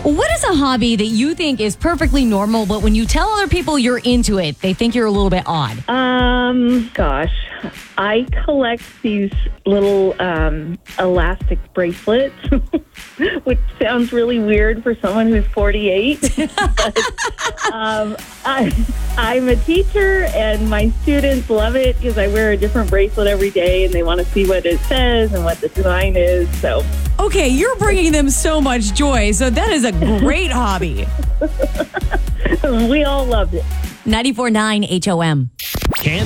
What is a hobby that you think is perfectly normal, but when you tell other people you're into it, they think you're a little bit odd? Gosh, I collect these little elastic bracelets, which sounds really weird for someone who's 48. But, I'm a teacher, and my students love it because I wear a different bracelet every day, and they want to see what it says and what the design is. So, Okay, you're bringing them so much joy. So that is a great hobby. we all loved it. 94.9 HOM.